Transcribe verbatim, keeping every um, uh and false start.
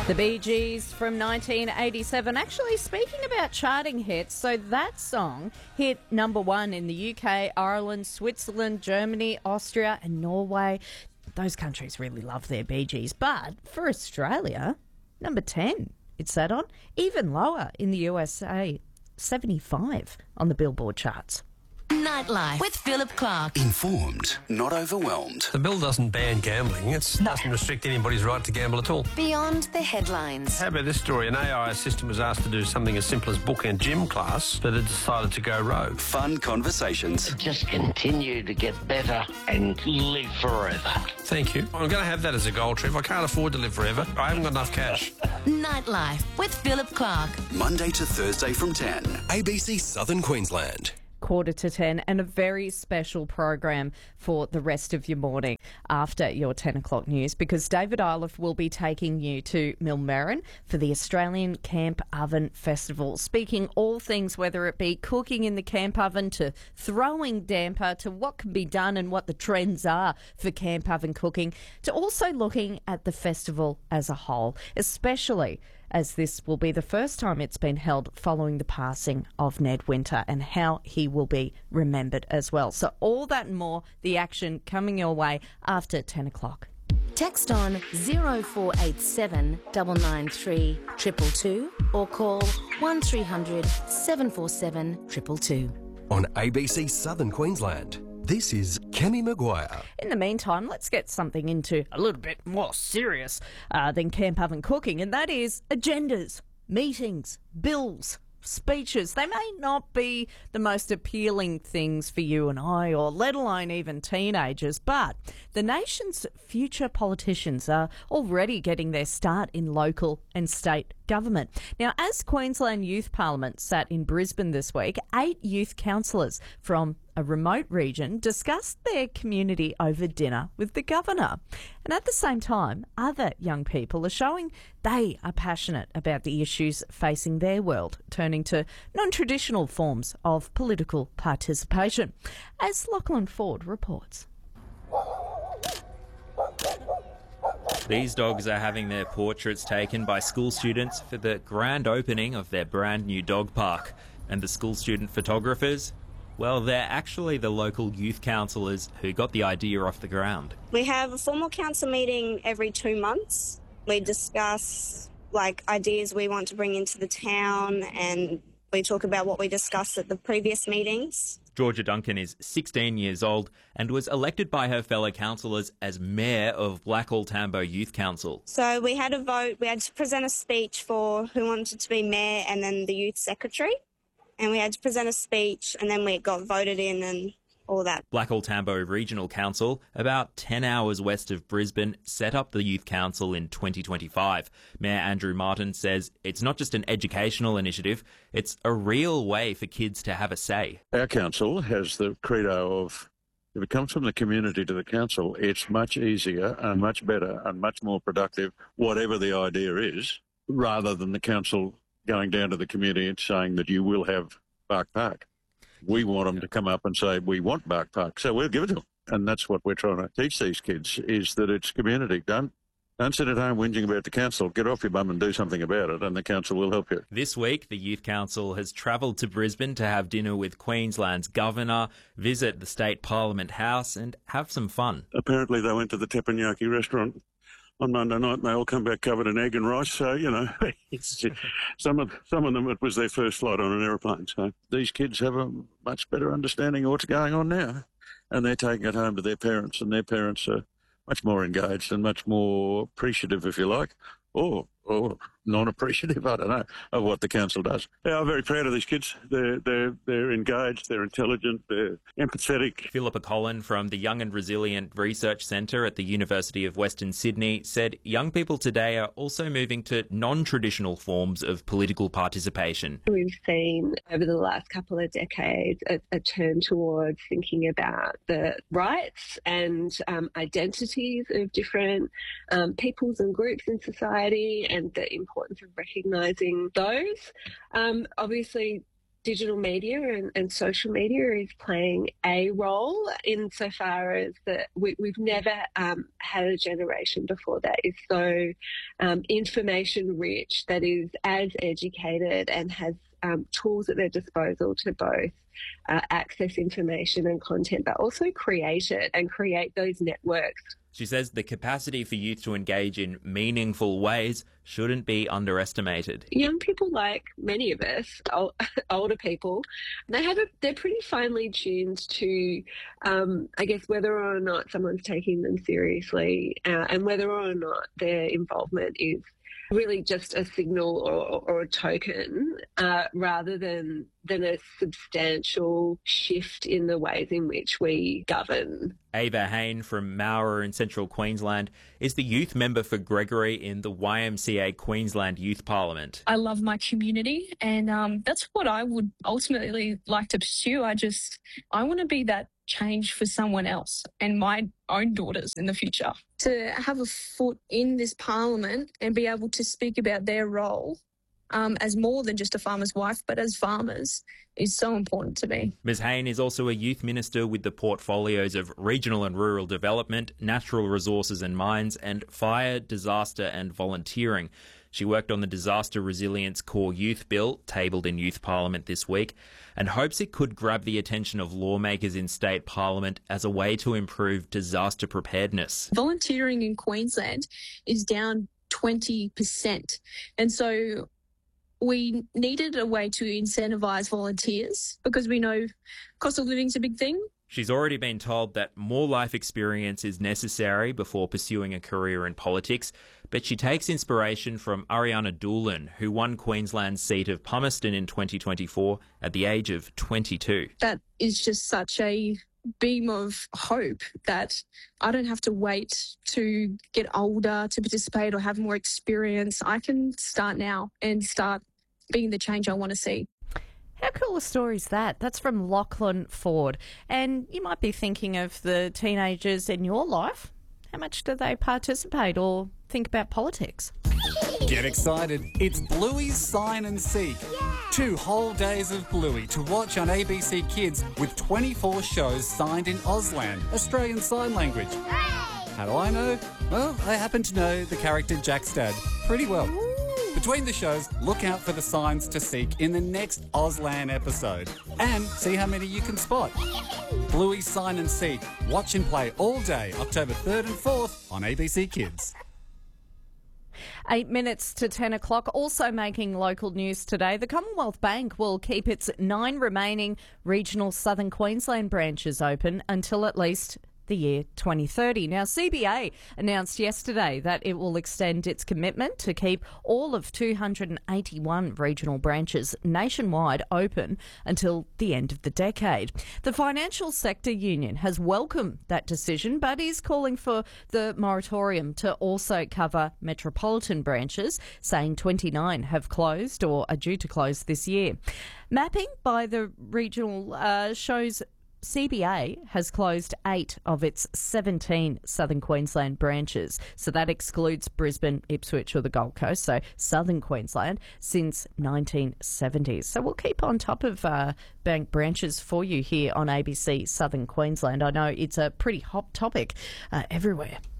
The Bee Gees from nineteen eighty-seven. Actually, speaking about charting hits, so that song hit number one in the U K, Ireland, Switzerland, Germany, Austria and Norway. Those countries really love their Bee Gees. But for Australia, number ten it sat on. Even lower in the U S A, seventy-five on the Billboard charts. Nightlife with Philip Clark. Informed, not overwhelmed. The bill doesn't ban gambling. It doesn't restrict anybody's right to gamble at all. Beyond the headlines. How about this story? An A I assistant was asked to do something as simple as book a gym class, but it decided to go rogue. Fun conversations. Just continue to get better and live forever. Thank you. I'm going to have that as a goal, Trev. I can't afford to live forever. I haven't got enough cash. Nightlife with Philip Clark. Monday to Thursday from ten. A B C Southern Queensland. Quarter to ten, and a very special program for the rest of your morning after your ten o'clock news, because David Iliff will be taking you to Millmerran for the Australian Camp Oven Festival, speaking all things, whether it be cooking in the camp oven to throwing damper to what can be done and what the trends are for camp oven cooking, to also looking at the festival as a whole, especially as this will be the first time it's been held following the passing of Ned Winter, and how he will be remembered as well. So all that and more, the action coming your way after ten o'clock. Text on zero four eight seven nine nine three two two two or call one three hundred seven four seven two two two. On A B C Southern Queensland, this is Kemi Maguire. In the meantime, let's get something into a little bit more serious uh, than camp oven cooking, and that is agendas, meetings, bills, speeches. They may not be the most appealing things for you and I, or let alone even teenagers, but the nation's future politicians are already getting their start in local and state government. Now, as Queensland Youth Parliament sat in Brisbane this week, eight youth councillors from a remote region discussed their community over dinner with the governor. And at the same time, other young people are showing they are passionate about the issues facing their world, turning to non-traditional forms of political participation. As Lachlan Ford reports. These dogs are having their portraits taken by school students for the grand opening of their brand new dog park. And the school student photographers? Well, they're actually the local youth councillors who got the idea off the ground. We have a formal council meeting every two months. We discuss like ideas we want to bring into the town, and we talk about what we discussed at the previous meetings. Georgia Duncan is sixteen years old and was elected by her fellow councillors as Mayor of Blackall Tambo Youth Council. So we had a vote, we had to present a speech for who wanted to be Mayor and then the Youth Secretary. And we had to present a speech, and then we got voted in and all that. Blackall Tambo Regional Council, about ten hours west of Brisbane, set up the Youth Council in twenty twenty-five. Mayor Andrew Martin says it's not just an educational initiative, it's a real way for kids to have a say. Our council has the credo of, if it comes from the community to the council, it's much easier and much better and much more productive, whatever the idea is, rather than the council going down to the community and saying that you will have Bark Park. We want them to come up and say, we want Bark Park, so we'll give it to them. And that's what we're trying to teach these kids, is that it's community. Don't, don't sit at home whinging about the council. Get off your bum and do something about it, and the council will help you. This week, the Youth Council has travelled to Brisbane to have dinner with Queensland's governor, visit the State Parliament House and have some fun. Apparently they went to the Teppanyaki restaurant on Monday night, and they all come back covered in egg and rice. So, you know, it's, some of some of them, it was their first flight on an aeroplane. So these kids have a much better understanding of what's going on now, and they're taking it home to their parents, and their parents are much more engaged and much more appreciative, if you like, or or non-appreciative, I don't know, of what the council does. Yeah, I'm very proud of these kids. They're, they're, they're engaged, they're intelligent, they're empathetic. Philippa Collin from the Young and Resilient Research Centre at the University of Western Sydney said young people today are also moving to non-traditional forms of political participation. We've seen over the last couple of decades a, a turn towards thinking about the rights and um, identities of different um, peoples and groups in society, and the importance of recognising those. Um, obviously, digital media and, and social media is playing a role insofar as that we, we've never um, had a generation before that is so um, information rich, that is as educated and has um, tools at their disposal to both uh, access information and content, but also create it and create those networks. She says the capacity for youth to engage in meaningful ways shouldn't be underestimated. Young people, like many of us, older people, they have a, they're pretty finely tuned to, um, I guess, whether or not someone's taking them seriously uh, and whether or not their involvement is really just a signal or, or a token uh, rather than than a substantial shift in the ways in which we govern. Ava Hain from Mowra in central Queensland is the youth member for Gregory in the Y M C A Queensland Youth Parliament. I love my community, and um, that's what I would ultimately like to pursue. I just, I want to be that change for someone else and my own daughters in the future. To have a foot in this parliament and be able to speak about their role um, as more than just a farmer's wife, but as farmers, is so important to me. Miz Hain is also a youth minister with the portfolios of regional and rural development, natural resources and mines, and fire, disaster and volunteering. She worked on the Disaster Resilience Core Youth Bill, tabled in Youth Parliament this week, and hopes it could grab the attention of lawmakers in state parliament as a way to improve disaster preparedness. Volunteering in Queensland is down twenty percent. And so we needed a way to incentivise volunteers because we know cost of living is a big thing. She's already been told that more life experience is necessary before pursuing a career in politics, but she takes inspiration from Ariana Doolan, who won Queensland's seat of Palmerston in twenty twenty-four at the age of twenty-two. That is just such a beam of hope that I don't have to wait to get older to participate or have more experience. I can start now and start being the change I want to see. How cool a story is that? That's from Lachlan Ford. And you might be thinking of the teenagers in your life. How much do they participate or think about politics? Get excited. It's Bluey's Sign and Seek. Yeah. Two whole days of Bluey to watch on A B C Kids with twenty-four shows signed in Auslan, Australian Sign Language. Hooray! How do I know? Well, I happen to know the character Jack's dad pretty well. Ooh. Between the shows, look out for the signs to seek in the next Auslan episode and see how many you can spot. Bluey's Sign and Seek. Watch and play all day, October third and fourth on A B C Kids. Eight minutes to ten o'clock. Also making local news today, the Commonwealth Bank will keep its nine remaining regional Southern Queensland branches open until at least the year twenty thirty. Now, C B A announced yesterday that it will extend its commitment to keep all of two hundred eighty-one regional branches nationwide open until the end of the decade. The Financial Sector Union has welcomed that decision, but is calling for the moratorium to also cover metropolitan branches, saying twenty-nine have closed or are due to close this year. Mapping by the regional uh, shows C B A has closed eight of its seventeen Southern Queensland branches. So that excludes Brisbane, Ipswich or the Gold Coast, so Southern Queensland, since nineteen seventies. So we'll keep on top of uh, bank branches for you here on A B C Southern Queensland. I know it's a pretty hot topic uh, everywhere.